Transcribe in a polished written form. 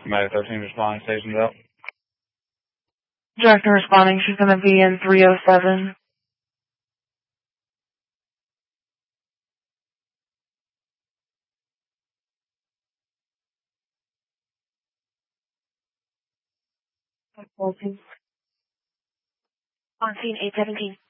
Matter 13 responding, station's up. Director responding, she's going to be in 307. On scene 817.